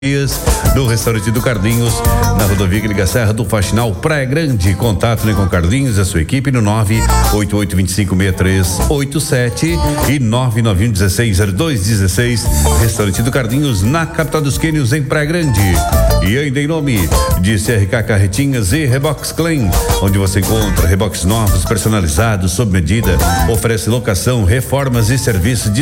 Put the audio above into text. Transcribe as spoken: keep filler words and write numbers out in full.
do restaurante do Carlinhos, na rodovia que liga a Serra do Faxinal, Praia Grande. Contato, né, com Carlinhos e a sua equipe no nove oito oito dois cinco seis três oito sete e nove nove um um seis zero dois um seis. Restaurante do Carlinhos, na capital dos Quênios, em Praia Grande. E ainda em nome de C R K Carretinhas e Rebox Clean, onde você encontra reboques novos, personalizados, sob medida, oferece locação, reformas e serviços de